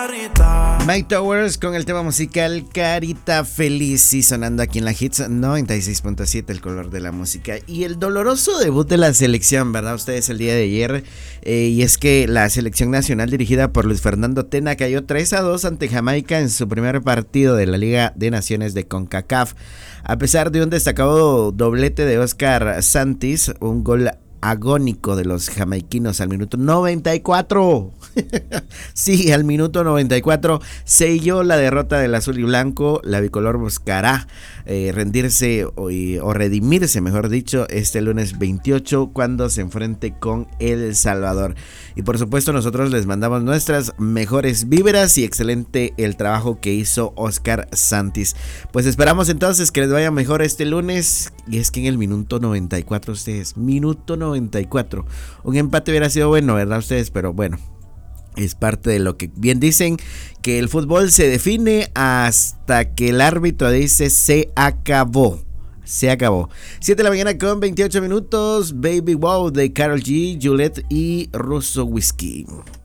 Mike Towers con el tema musical Carita Feliz, y sonando aquí en la Hits 96.7, el color de la música. Y el doloroso debut de la selección, ¿verdad? Ustedes el día de ayer, y es que la selección nacional dirigida por Luis Fernando Tena cayó 3-2 ante Jamaica en su primer partido de la Liga de Naciones de CONCACAF. A pesar de un destacado doblete de Oscar Santis, un gol agónico de los jamaiquinos al minuto 94. Sí, al minuto 94 selló la derrota del azul y blanco. La bicolor buscará rendirse o redimirse, mejor dicho, este lunes 28 cuando se enfrente con El Salvador. Y por supuesto nosotros les mandamos nuestras mejores víveras y excelente el trabajo que hizo Oscar Santis. Pues esperamos entonces que les vaya mejor este lunes. Y es que en el minuto 94 ustedes, minuto 94, un empate hubiera sido bueno, ¿verdad ustedes? Pero bueno, es parte de lo que bien dicen, que el fútbol se define hasta que el árbitro dice se acabó. Se acabó. 7 de la mañana con 28 minutos. Baby Wow de Karol G, Juliet y Russo Whiskey.